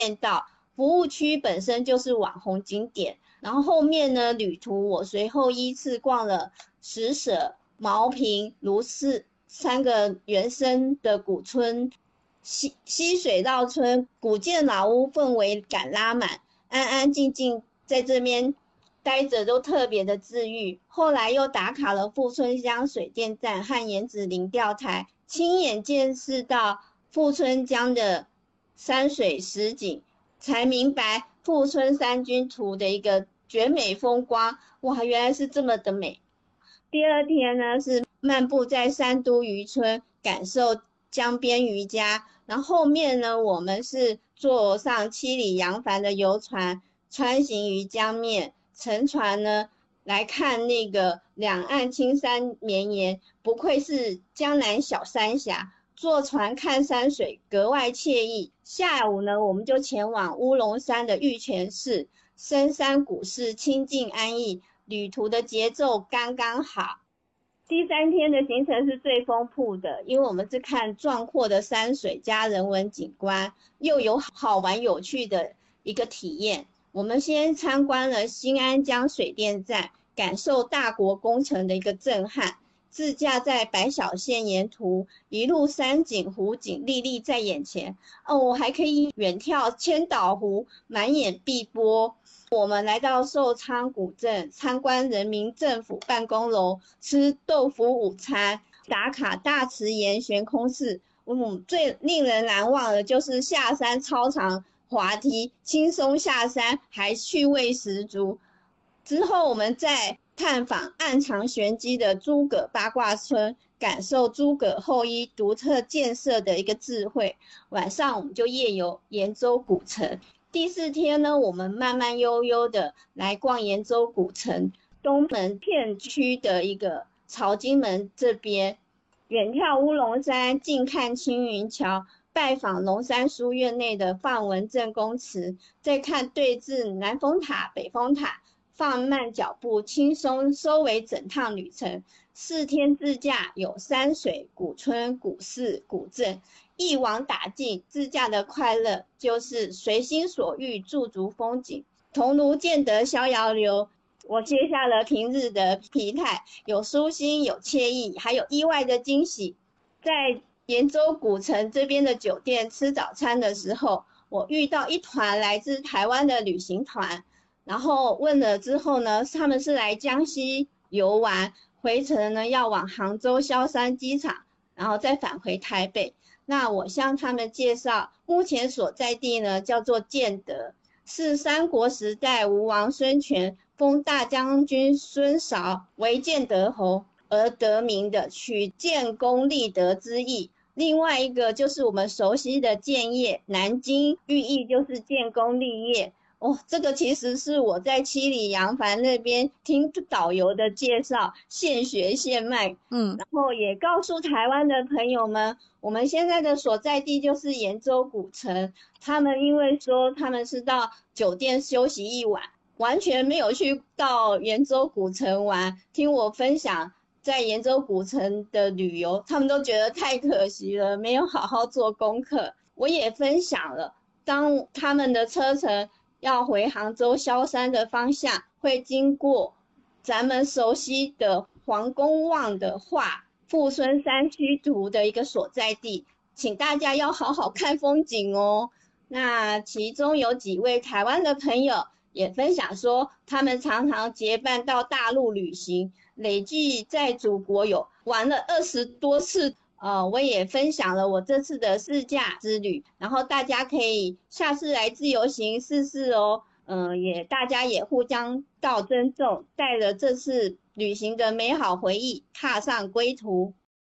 到服务区本身就是网红景点，然后后面呢旅途我随后依次逛了石舍、茅坪、卢氏3个原生的古村，溪水绕村，古建老屋氛围感拉满，安安静静在这边待着都特别的治愈。后来又打卡了富春江水电站和盐子林钓台，亲眼见识到富春江的山水实景，才明白富春山居图的一个绝美风光，哇，原来是这么的美。第二天呢是漫步在三都渔村，感受江边渔家，然后后面呢我们是坐上七里扬帆的游船，穿行于江面，乘船呢来看那个两岸青山绵延，不愧是江南小三峡，坐船看山水格外惬意。下午呢我们就前往乌龙山的玉泉寺，深山古寺清静安逸，旅途的节奏刚刚好。第3天的行程是最丰富的，因为我们是看壮阔的山水加人文景观，又有好玩有趣的一个体验。我们先参观了新安江水电站，感受大国工程的一个震撼，自驾在百小线沿途，一路山景湖景历历在眼前。我还可以远眺千岛湖，满眼碧波。我们来到寿昌古镇，参观人民政府办公楼，吃豆腐午餐，打卡大池岩悬空寺。最令人难忘的就是下山超长滑梯，轻松下山，还趣味十足。之后我们再探访暗藏玄机的诸葛八卦村，感受诸葛后裔独特建设的一个智慧。晚上我们就夜游延州古城。第4天呢，我们慢慢悠悠的来逛延州古城东门片区的一个曹金门这边，远眺乌龙山，近看青云桥，拜访龙山书院内的范文正公祠，再看对峙南风塔、北风塔，放慢脚步，轻松收尾整趟旅程。4天自驾有山水、古村、古寺、古镇，一网打尽。自驾的快乐就是随心所欲，驻足风景，桐庐见得逍遥流。我卸下了平日的疲态，有舒心，有惬意，还有意外的惊喜。在延州古城这边的酒店吃早餐的时候，我遇到一团来自台湾的旅行团，然后问了之后呢，他们是来江西游玩，回程呢要往杭州萧山机场，然后再返回台北。那我向他们介绍，目前所在地呢叫做建德，是三国时代吴王孙权封大将军孙韶为建德侯而得名的，取建功立德之意。另外一个就是我们熟悉的建业，南京，寓意就是建功立业。这个其实是我在七里扬帆那边听导游的介绍，现学现卖。然后也告诉台湾的朋友们，我们现在的所在地就是延州古城。他们因为说他们是到酒店休息一晚，完全没有去到延州古城玩，听我分享在延州古城的旅游，他们都觉得太可惜了，没有好好做功课。我也分享了，当他们的车程要回杭州萧山的方向，会经过咱们熟悉的黄公望的画富春山居图的一个所在地，请大家要好好看风景哦。那其中有几位台湾的朋友也分享说，他们常常结伴到大陆旅行，累计在祖国有玩了20多次。我也分享了我这次的自驾之旅，然后大家可以下次来自由行试试哦。大家也互相道珍重，带着这次旅行的美好回忆，踏上归途。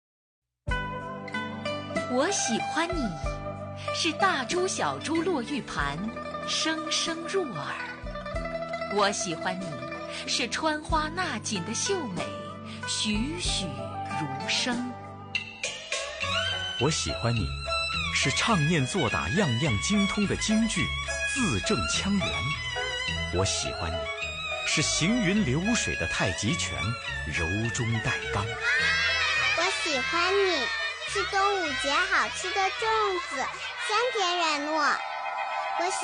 我喜欢你，是大珠小珠落玉盘，声声入耳。我喜欢你，是穿花纳锦的秀美，栩栩如生。 我喜欢你，是唱念做打样样精通的京剧，字正腔圆。我喜欢你，是行云流水的太极拳，柔中带刚。 我喜欢你，是端午节好吃的粽子，香甜软糯。 我喜